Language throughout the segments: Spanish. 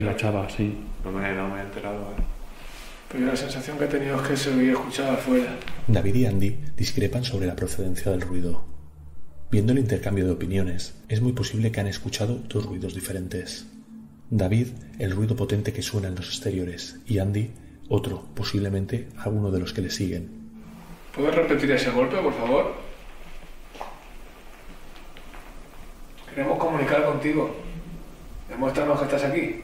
La chava, sí. No me he enterado, Pero la sensación que he tenido es que se oía escuchado afuera. David y Andy discrepan sobre la procedencia del ruido. Viendo el intercambio de opiniones, es muy posible que han escuchado dos ruidos diferentes. David, el ruido potente que suena en los exteriores, y Andy, otro, posiblemente alguno de los que le siguen. ¿Puedes repetir ese golpe, por favor? Queremos comunicar contigo. Demuéstranos que estás aquí.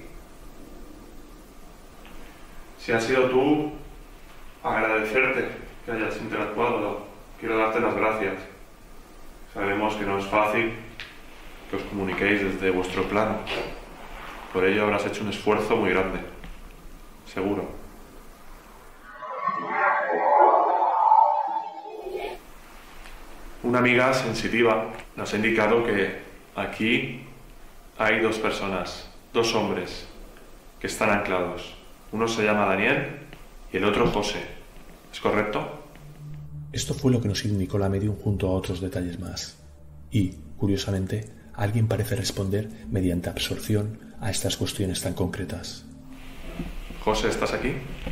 Si has sido tú, agradecerte que hayas interactuado. Quiero darte las gracias. Sabemos que no es fácil que os comuniquéis desde vuestro plano. Por ello habrás hecho un esfuerzo muy grande. Seguro. Una amiga sensitiva nos ha indicado que aquí hay dos personas, dos hombres, que están anclados. Uno se llama Daniel y el otro José. ¿Es correcto? Esto fue lo que nos indicó la medium junto a otros detalles más. Y, curiosamente, alguien parece responder mediante absorción a estas cuestiones tan concretas. José, ¿estás aquí?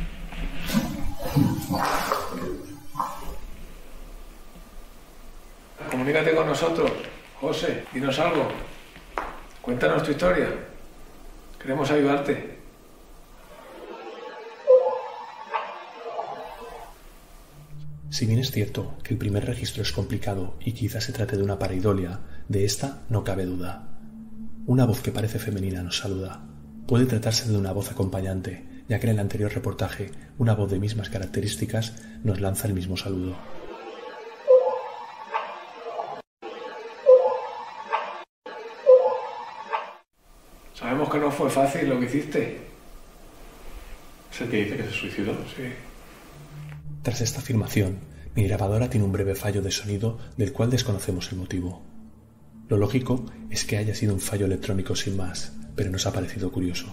Comunícate con nosotros. José, dinos algo. Cuéntanos tu historia. Queremos ayudarte. Si bien es cierto que el primer registro es complicado y quizás se trate de una pareidolia, de esta no cabe duda. Una voz que parece femenina nos saluda. Puede tratarse de una voz acompañante, ya que en el anterior reportaje una voz de mismas características nos lanza el mismo saludo. Sabemos que no fue fácil lo que hiciste. ¿Es el que dice que se suicidó? Sí. Tras esta afirmación, mi grabadora tiene un breve fallo de sonido del cual desconocemos el motivo. Lo lógico es que haya sido un fallo electrónico sin más, pero nos ha parecido curioso.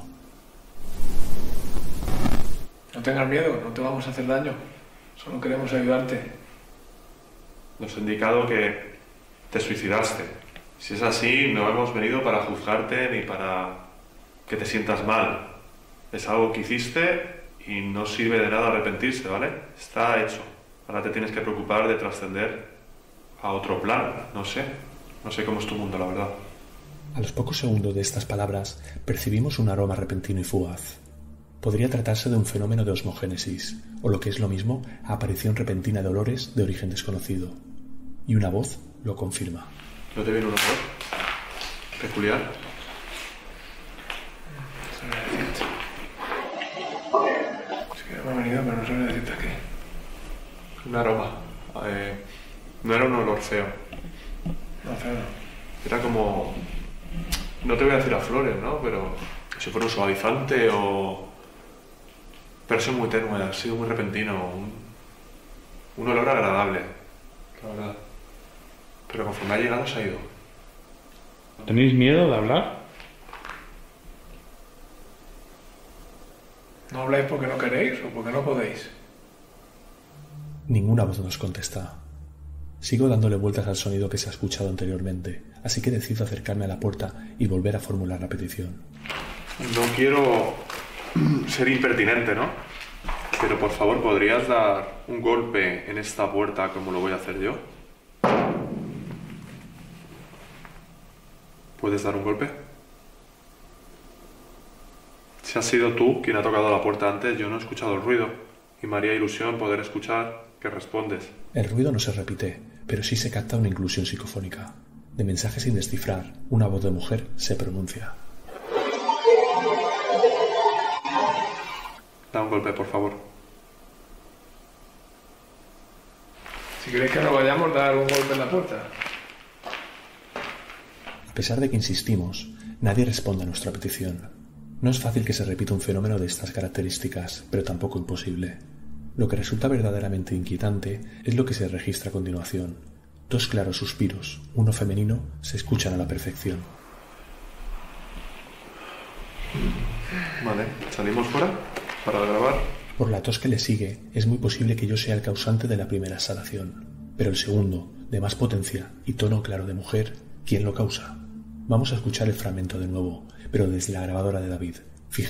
No tengas miedo, no te vamos a hacer daño. Solo queremos ayudarte. Nos ha indicado que te suicidaste. Si es así, no hemos venido para juzgarte ni para que te sientas mal. Es algo que hiciste y no sirve de nada arrepentirse, ¿vale? Está hecho. Ahora te tienes que preocupar de trascender a otro plano. No sé cómo es tu mundo, la verdad. A los pocos segundos de estas palabras, percibimos un aroma repentino y fugaz. Podría tratarse de un fenómeno de osmogénesis, o lo que es lo mismo, aparición repentina de olores de origen desconocido. Y una voz lo confirma. ¿No te viene un olor peculiar? Sí que me ha venido, pero no sabría decirte qué. Un aroma. No era un olor feo. No, feo no. Era como... No te voy a decir a flores, ¿no? Pero si fuera un suavizante o... Pero es muy tenue, ha sido muy repentino. Un olor agradable, la verdad. Pero conforme ha llegado se ha ido. ¿Tenéis miedo de hablar? ¿No habláis porque no queréis o porque no podéis? Ninguna voz nos contesta. Sigo dándole vueltas al sonido que se ha escuchado anteriormente, así que decido acercarme a la puerta y volver a formular la petición. No quiero ser impertinente, ¿no? Pero por favor, ¿podrías dar un golpe en esta puerta como lo voy a hacer yo? ¿Puedes dar un golpe? Si has sido tú quien ha tocado la puerta antes, yo no he escuchado el ruido y me haría ilusión poder escuchar que respondes. El ruido no se repite, pero sí se capta una inclusión psicofónica. De mensaje sin descifrar, una voz de mujer se pronuncia. Da un golpe, por favor. Si queréis que nos vayamos, dar un golpe en la puerta. A pesar de que insistimos, nadie responde a nuestra petición. No es fácil que se repita un fenómeno de estas características, pero tampoco imposible. Lo que resulta verdaderamente inquietante es lo que se registra a continuación. Dos claros suspiros, uno femenino, se escuchan a la perfección. Vale, ¿salimos fuera para grabar? Por la tos que le sigue, es muy posible que yo sea el causante de la primera exhalación. Pero el segundo, de más potencia y tono claro de mujer, ¿quién lo causa? Vamos a escuchar el fragmento de nuevo, pero desde la grabadora de David.